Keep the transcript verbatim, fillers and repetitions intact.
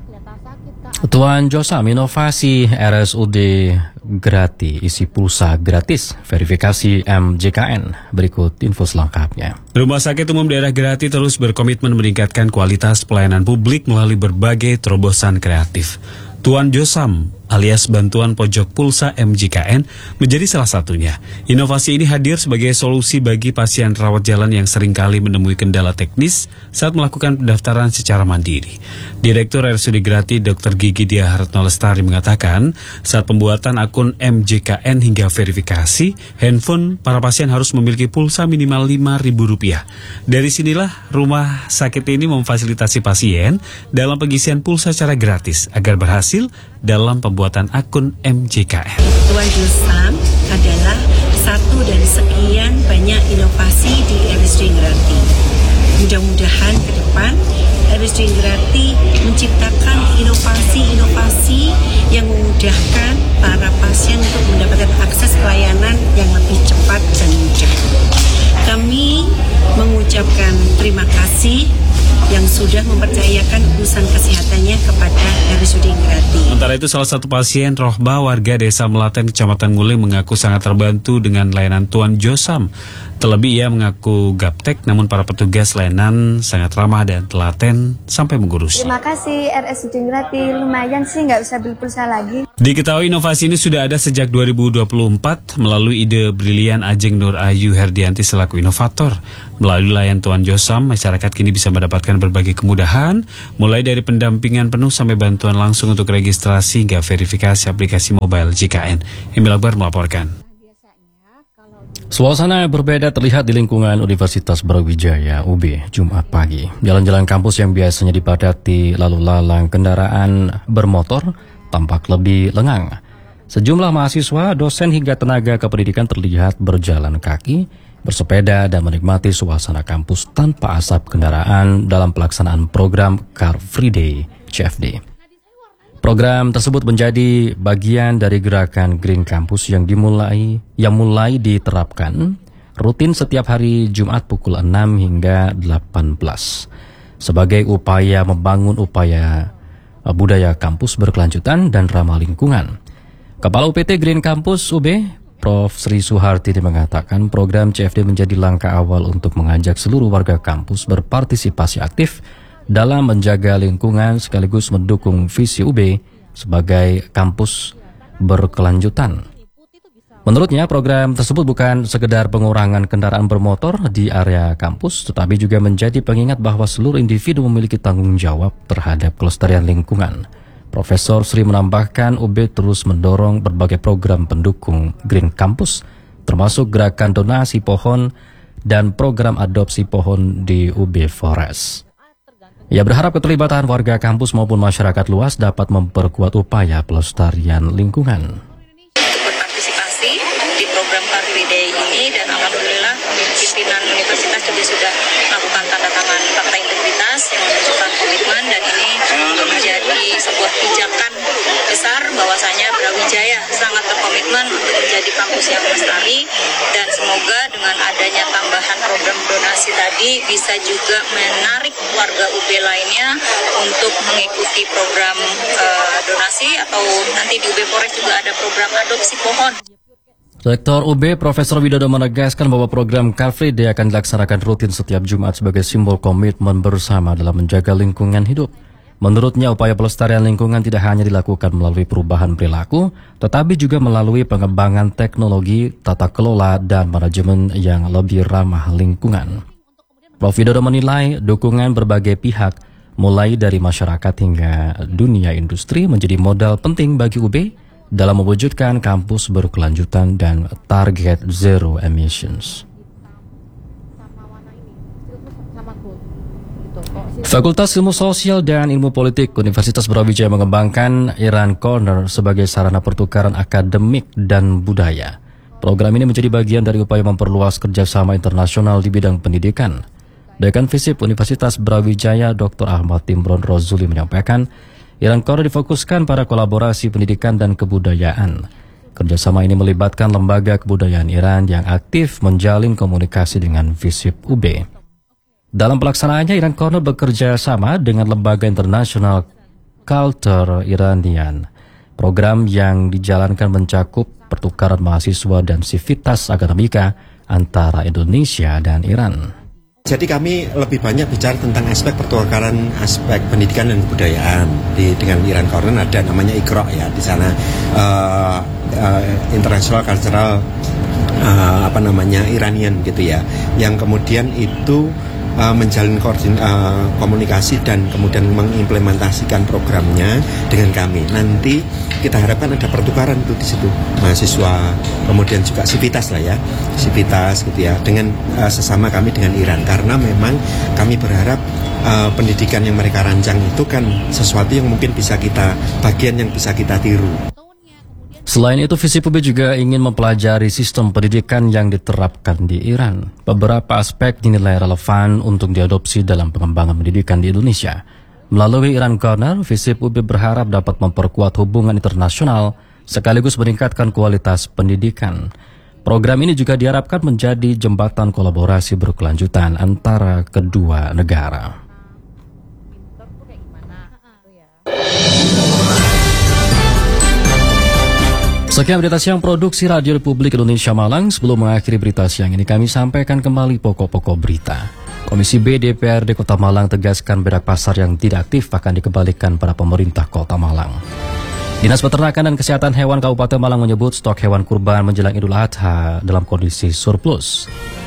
Tuan Josam, inovasi R S U D Grati, isi pulsa gratis, verifikasi M J K N. Berikut info selengkapnya. Rumah Sakit Umum Daerah Grati terus berkomitmen meningkatkan kualitas pelayanan publik melalui berbagai terobosan kreatif. Tuan Josam alias bantuan pojok pulsa M J K N menjadi salah satunya. Inovasi ini hadir sebagai solusi bagi pasien rawat jalan yang seringkali menemui kendala teknis saat melakukan pendaftaran secara mandiri. Direktur R S U D Grati Doktor Gigi Dia Hartno Lestari mengatakan, saat pembuatan akun M J K N hingga verifikasi, handphone para pasien harus memiliki pulsa minimal lima ribu rupiah. Dari sinilah rumah sakit ini memfasilitasi pasien dalam pengisian pulsa secara gratis agar berhasil dalam pembuatan akun M J K N. Tuan Josam adalah satu dari sekian banyak inovasi di R S U D Grati. Mudah-mudahan ke depan R S U D Grati menciptakan inovasi-inovasi yang memudahkan para pasien untuk mendapatkan akses pelayanan yang lebih cepat dan mudah. Kami mengucapkan terima kasih yang sudah mempercayakan urusan kesehatannya kepada R S U D Grati. Sementara itu, salah satu pasien Rohbah warga Desa Melaten, Kecamatan Nguling mengaku sangat terbantu dengan layanan Tuan Josam. Terlebih ia mengaku gaptek, namun para petugas layanan sangat ramah dan telaten sampai mengurus. Terima kasih R S U D Grati, lumayan sih nggak usah beli pulsa lagi. Diketahui inovasi ini sudah ada sejak dua ribu dua puluh empat melalui ide brilian Ajeng Nur Ayu Herdianti selaku inovator. Melalui layanan Tuan Josam, masyarakat kini bisa mendapatkan berbagai kemudahan, mulai dari pendampingan penuh sampai bantuan langsung untuk registrasi hingga verifikasi aplikasi mobile J K N. Emil Akbar melaporkan. Suasana berbeda terlihat di lingkungan Universitas Brawijaya U B Jumat pagi. Jalan-jalan kampus yang biasanya dipadati lalu lalang kendaraan bermotor tampak lebih lengang. Sejumlah mahasiswa, dosen hingga tenaga kependidikan terlihat berjalan kaki, bersepeda dan menikmati suasana kampus tanpa asap kendaraan dalam pelaksanaan program Car Free Day C F D. Program tersebut menjadi bagian dari gerakan Green Campus yang dimulai yang mulai diterapkan rutin setiap hari Jumat pukul enam hingga delapan belas sebagai upaya membangun upaya budaya kampus berkelanjutan dan ramah lingkungan. Kepala U P T Green Campus U B, Profesor Sri Suhartini mengatakan program C F D menjadi langkah awal untuk mengajak seluruh warga kampus berpartisipasi aktif dalam menjaga lingkungan sekaligus mendukung visi U B sebagai kampus berkelanjutan. Menurutnya, program tersebut bukan sekedar pengurangan kendaraan bermotor di area kampus, tetapi juga menjadi pengingat bahwa seluruh individu memiliki tanggung jawab terhadap kelestarian lingkungan. Profesor Sri menambahkan U B terus mendorong berbagai program pendukung Green Campus, termasuk gerakan donasi pohon dan program adopsi pohon di U B Forest. Ia berharap keterlibatan warga kampus maupun masyarakat luas dapat memperkuat upaya pelestarian lingkungan. Berpartisipasi di program Car Free Day ini, dan alhamdulillah pimpinan universitas juga sudah melakukan tanda tangan fakta integritas yang menunjukkan komitmen, dan ini menjadi sebuah pijakan besar bahwasanya Brawijaya sangat berkomitmen untuk menjadi kampus yang lestari, dan semoga dengan adanya tambahan program donasi tadi bisa juga menarik warga U B lainnya untuk mengikuti program uh, donasi, atau nanti di U B Forest juga ada program adopsi pohon. Rektor U B Profesor Widodo menegaskan bahwa program Car Free Day akan dilaksanakan rutin setiap Jumat sebagai simbol komitmen bersama dalam menjaga lingkungan hidup. Menurutnya, upaya pelestarian lingkungan tidak hanya dilakukan melalui perubahan perilaku, tetapi juga melalui pengembangan teknologi, tata kelola, dan manajemen yang lebih ramah lingkungan. Prof Widodo menilai dukungan berbagai pihak, mulai dari masyarakat hingga dunia industri, menjadi modal penting bagi U B dalam mewujudkan kampus berkelanjutan dan target zero emissions. Fakultas Ilmu Sosial dan Ilmu Politik Universitas Brawijaya mengembangkan Iran Corner sebagai sarana pertukaran akademik dan budaya. Program ini menjadi bagian dari upaya memperluas kerjasama internasional di bidang pendidikan. Dekan Visip Universitas Brawijaya Doktor Ahmad Timron Rozuli menyampaikan, Iran Corner difokuskan pada kolaborasi pendidikan dan kebudayaan. Kerjasama ini melibatkan lembaga kebudayaan Iran yang aktif menjalin komunikasi dengan Visip U B. Dalam pelaksanaannya, Iran Corner bekerja sama dengan lembaga internasional Culture Iranian. Program yang dijalankan mencakup pertukaran mahasiswa dan sivitas akademika antara Indonesia dan Iran. Jadi kami lebih banyak bicara tentang aspek pertukaran, aspek pendidikan dan kebudayaan. Di dengan Iran Corner ada namanya Iqra ya di sana, uh, uh, International Cultural uh, apa namanya Iranian gitu ya. Yang kemudian itu uh, menjalin koordin, uh, komunikasi dan kemudian mengimplementasikan programnya dengan kami. Nanti kita harapkan ada pertukaran itu di situ, mahasiswa, kemudian juga sivitas lah ya, sivitas gitu ya, dengan uh, sesama kami dengan Iran, karena memang kami berharap uh, pendidikan yang mereka rancang itu kan sesuatu yang mungkin bisa kita, bagian yang bisa kita tiru. Selain itu, Visip U B juga ingin mempelajari sistem pendidikan yang diterapkan di Iran. Beberapa aspek dinilai relevan untuk diadopsi dalam pengembangan pendidikan di Indonesia. Melalui Iran Corner, Visip U B berharap dapat memperkuat hubungan internasional sekaligus meningkatkan kualitas pendidikan. Program ini juga diharapkan menjadi jembatan kolaborasi berkelanjutan antara kedua negara. Sekian berita siang produksi Radio Republik Indonesia Malang. Sebelum mengakhiri berita siang ini, kami sampaikan kembali pokok-pokok berita. Komisi B D P R D Kota Malang tegaskan bedak pasar yang tidak aktif akan dikembalikan pada pemerintah Kota Malang. Dinas Peternakan dan Kesehatan Hewan Kabupaten Malang menyebut stok hewan kurban menjelang Idul Adha dalam kondisi surplus.